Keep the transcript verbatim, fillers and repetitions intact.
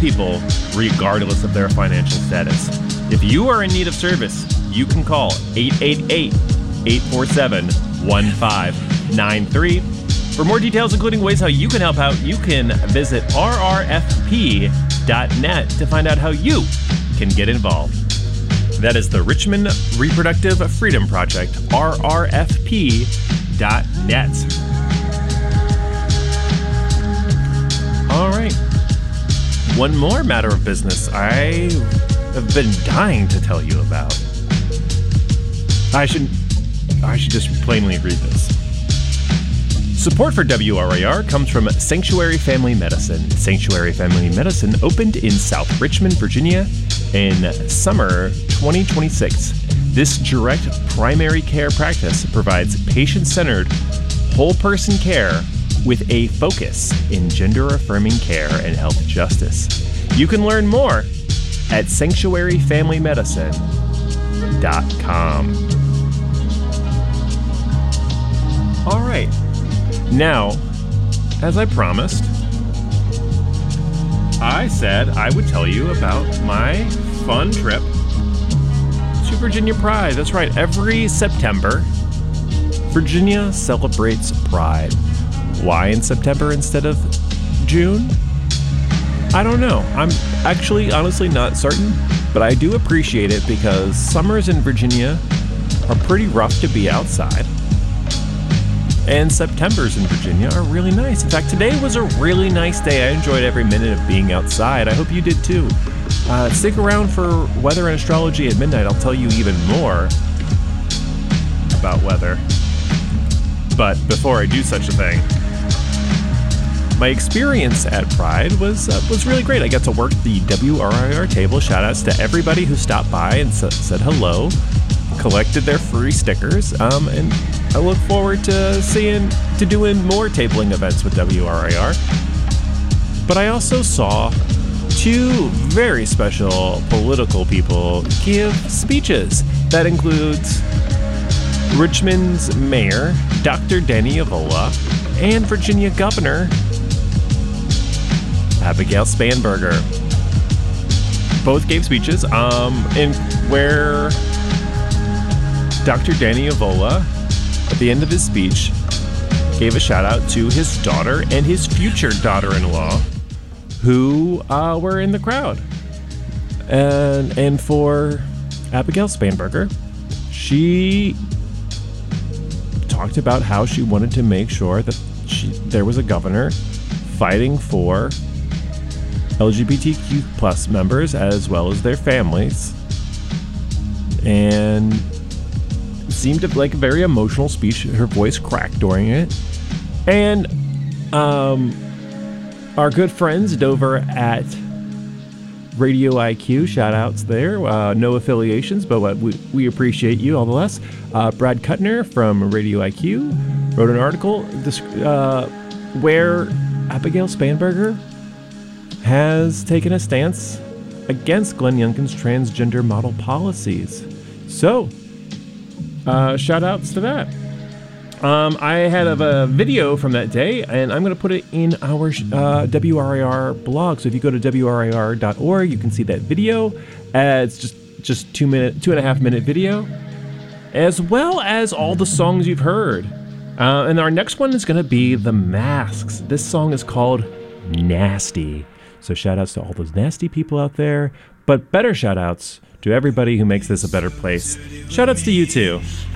people regardless of their financial status. If you are in need of service, you can call eight eight eight, eight four seven, one five nine three. For more details, including ways how you can help out, you can visit r r f p dot net to find out how you can get involved. That is the Richmond Reproductive Freedom Project, r r f p dot net. All right. One more matter of business I have been dying to tell you about. I should, I should just plainly read this. Support for W R I R comes from Sanctuary Family Medicine. Sanctuary Family Medicine opened in South Richmond, Virginia in summer twenty twenty-six. This direct primary care practice provides patient-centered, whole-person care with a focus in gender-affirming care and health justice. You can learn more at sanctuary family medicine dot com. All right. Now, as I promised, I said I would tell you about my fun trip to Virginia Pride. That's right, every September, Virginia celebrates Pride. Why in September instead of June? I don't know. I'm actually honestly not certain, but I do appreciate it because summers in Virginia are pretty rough to be outside. And Septembers in Virginia are really nice. In fact, today was a really nice day. I enjoyed every minute of being outside. I hope you did too. Uh, stick around for Weather and Astrology at midnight. I'll tell you even more about weather. But before I do such a thing, my experience at Pride was uh, was really great. I got to work the W R I R table. Shout outs to everybody who stopped by and s- said hello, collected their free stickers, um, and I look forward to seeing, to doing more tabling events with W R I R. But I also saw two very special political people give speeches. That includes Richmond's mayor, Doctor Danny Avola, and Virginia Governor Abigail Spanberger. Both gave speeches, um, in where Doctor Danny Avola, at the end of his speech, gave a shout out to his daughter and his future daughter-in-law, who uh, were in the crowd. And and for Abigail Spanberger, she talked about how she wanted to make sure that she, there was a governor fighting for L G B T Q plus members as well as their families. And it seemed like a very emotional speech. Her voice cracked during it. And um, our good friends Dover at Radio I Q, shout outs there. Uh, no affiliations, but what we, we appreciate you all the less. Uh, Brad Kuttner from Radio I Q wrote an article this, uh, where Abigail Spanberger has taken a stance against Glenn Youngkin's transgender model policies. So, uh, shout outs to that. Um, I had a, a video from that day, and I'm going to put it in our uh, W R I R blog. So if you go to W R I R dot org, you can see that video. Uh, it's just just two minute, two and a half minute video, as well as all the songs you've heard. Uh, and our next one is going to be The Masks. This song is called Nasty. So shout outs to all those nasty people out there, but better shout outs to everybody who makes this a better place. Shout outs to you too.